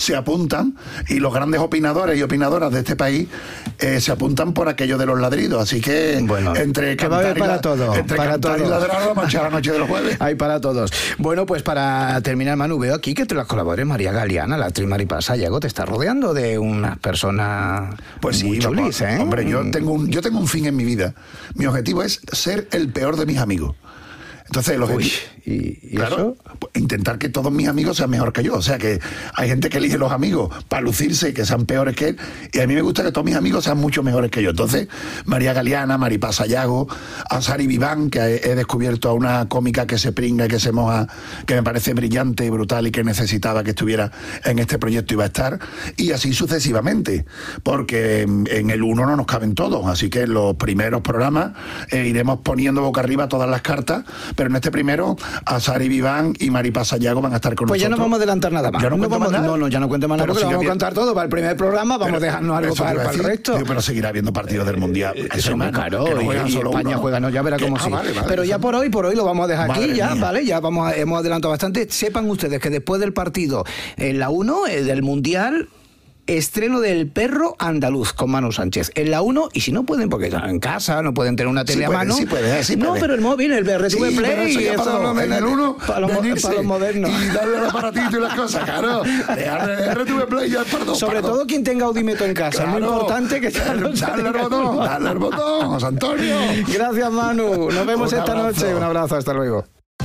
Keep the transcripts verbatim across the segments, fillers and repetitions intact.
se apuntan, y los grandes opinadores y opinadoras de este país eh, se apuntan por aquello de los ladridos. Así que bueno, entre que va a haber para la, todo, entre para cantar todo. y ladrar vamos a echar la noche de los jueves. Hay para todos. Bueno, pues para terminar, Manu, veo aquí que entre las colaboradores María Galeana, la actriz Maripaz Sayago, te está rodeando de unas personas pues sí, muy chulis, ¿eh? Hombre, yo tengo, un, yo tengo un fin en mi vida. Mi objetivo es ser el peor de mis amigos. Entonces, el objetivo, Uy, ¿y, y claro, eso? pues, intentar que todos mis amigos sean mejor que yo. O sea, que hay gente que elige los amigos para lucirse y que sean peores que él. Y a mí me gusta que todos mis amigos sean mucho mejores que yo. Entonces, María Galeana, Maripaz Sayago, Ansari Viván, que he, he descubierto a una cómica que se pringa y que se moja, que me parece brillante y brutal y que necesitaba que estuviera en este proyecto y va a estar. Y así sucesivamente. Porque en, en el uno no nos caben todos. Así que en los primeros programas eh, iremos poniendo boca arriba todas las cartas. Pero en este primero, Ansari Viván y Maripaz Sayago van a estar con pues nosotros. Pues ya no vamos a adelantar nada más. ¿Ya no, no, vamos, más nada? no, no, ya no cuente más nada, porque si lo vamos había... a contar todo. Para el primer programa vamos pero, a dejarnos algo para, para el resto. Tío, pero seguirá habiendo partidos del Mundial. Eh, eso es muy caro. Que no y, y solo España uno, juega, no, ya verá cómo ah, sí. Vale, vale, pero ya vale. por hoy, por hoy lo vamos a dejar Madre aquí, ya, mía. ¿vale? Ya vamos a, hemos adelantado bastante. Sepan ustedes que después del partido en la uno, eh, del Mundial... Estreno del Perro Andaluz con Manu Sánchez en la uno, y si no pueden, porque están en casa, no pueden tener una tele sí a puede, mano. Sí puede, sí no, puede. pero el móvil, el R T V sí, Play, eso ya eso, para los, en el uno, para los, venirse para los modernos. Y darle el aparatito y las cosas, claro. El R T V Play ya es para dos. Sobre para todo dos. quien tenga Audimetro en casa. Claro. Es muy importante que Dale, dale el botón, dale el botón, José Antonio. Gracias, Manu. Nos vemos Un esta abrazo. noche. Un abrazo, hasta luego.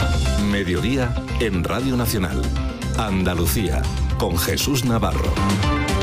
Mediodía en Radio Nacional. Andalucía, con Jesús Navarro.